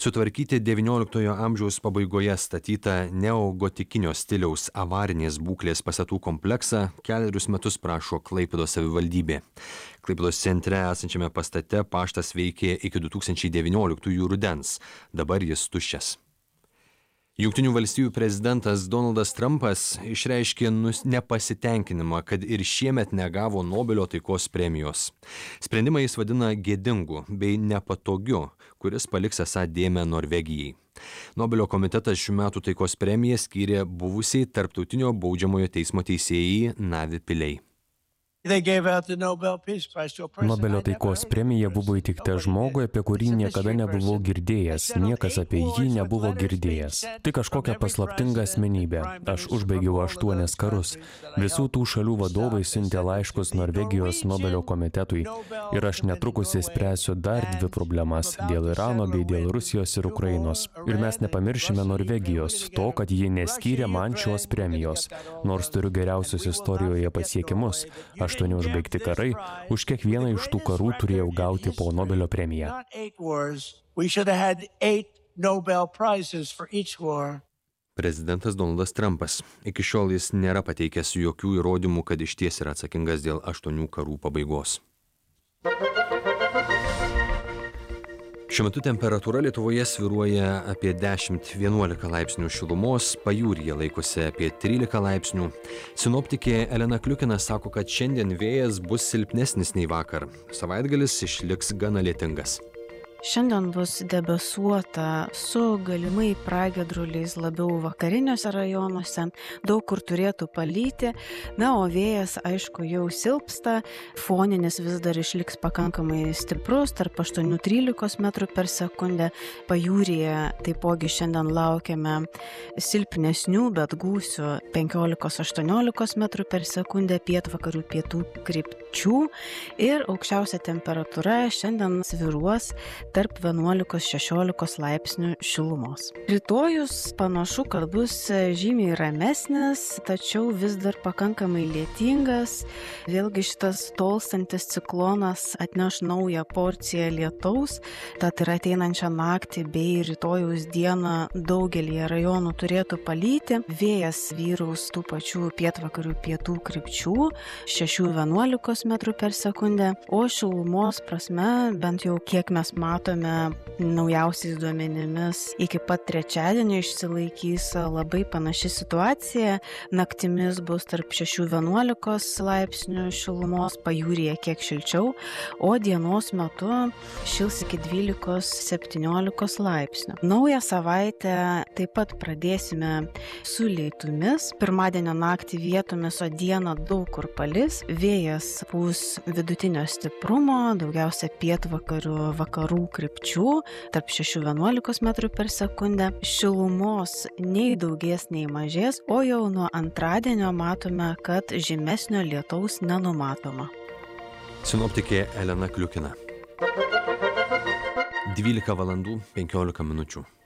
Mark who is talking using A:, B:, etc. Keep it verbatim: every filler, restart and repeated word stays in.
A: Sutvarkyti devynioliktojo amžiaus pabaigoje statytą neogotikinio stiliaus avarinės būklės pastatų kompleksą kelerius metus prašo Klaipėdos savivaldybė. Klaipėdos centre esančiame pastate paštas veikė iki du tūkstančiai devynioliktųjų rudens, dabar jis tuščias. Jungtinių valstijų prezidentas Donaldas Trumpas išreiškė nepasitenkinimą, kad ir šiemet negavo Nobelio taikos premijos. Sprendimą jis vadina gėdingu bei nepatogiu, kuris paliks esą dėmę Norvegijai. Nobelio komitetas šių metų taikos premiją skyrė buvusiai Tarptautinio baudžiamojo teismo teisėjai Navi Pillay.
B: Nobelio taikos premija buvo įteikta žmogui, apie kurį niekada nebuvau girdėjęs, niekas apie jį nebuvo girdėjęs. Tai kažkokia paslaptinga asmenybė. Aš užbaigiau aštuonis karus. Visų tų šalių vadovai siuntė laiškus Norvegijos Nobelio komitetui. Ir aš netrukus įspręsiu dar dvi problemas - dėl Irano bei dėl Rusijos ir Ukrainos. Ir mes nepamiršime Norvegijos, to, kad ji neskyrė man šios premijos. Nors turiu geriausius istorijoje pasiekimus. Aštuoni užbaigti karai, už kiekvieną iš tų karų turėjau gauti po Nobelio premiją.
A: Prezidentas Donaldas Trumpas. Iki šiol jis nėra pateikęs jokių įrodymų, kad išties yra atsakingas dėl aštuonių karų pabaigos. Šiuo metu temperatūra Lietuvoje svyruoja apie dešimt vienuolika laipsnių šilumos, pajūryje laikosi apie trylika laipsnių. Sinoptikė Elena Kliukina sako, kad šiandien vėjas bus silpnesnis nei vakar. Savaitgalis išliks gana lietingas.
C: Šiandien bus debesuota su galimai pragiedruliais labiau vakariniuose rajonuose, daug kur turėtų palyti, na, o vėjas, aišku, jau silpsta, foninis vis dar išliks pakankamai stiprus, tarp aštuonių trylikos metrų per sekundę, pajūryje taipogi šiandien laukiame silpnesnių, bet gūsių penkiolikos aštuoniolikos metrų per sekundę pietvakarių pietų krypčių ir aukščiausia temperatūra šiandien svyruos tarp vienuolikos šešiolikos laipsnių šilumos. Rytojus panašu, kad bus žymiai ramesnis, tačiau vis dar pakankamai lietingas. Vėlgi šitas tolstantis ciklonas atneš naują porciją lietaus, tad ir ateinančią naktį bei rytojaus dieną daugelį rajonų turėtų palyti. Vėjas vyraus tų pačių pietvakarių pietų krypčių šešių vienuolikos metrų per sekundę, o šilumos prasme, bent jau kiek mes matome, Matome naujausiais duomenimis iki pat trečiadienio išsilaikys labai panaši situacija. Naktimis bus tarp šešių vienuolikos laipsnių šilumos, pajūryje kiek šilčiau, o dienos metu šils iki dvylikos septyniolikos laipsnių. Naują savaitę taip pat pradėsime su lietumis. Pirmadienio naktį vietomis, o dieną daug kur palis. Vėjas pūs vidutinio stiprumo, daugiausia pietvakarių vakarų krypčių, tarp šešių vienuolikos metrų per sekundę. Šilumos nei daugės, nei mažės, o jau nuo antradienio matome, kad žymesnio lietaus nenumatoma.
A: Sinoptikė Elena Kliukina. dvylika valandų penkiolika minučių.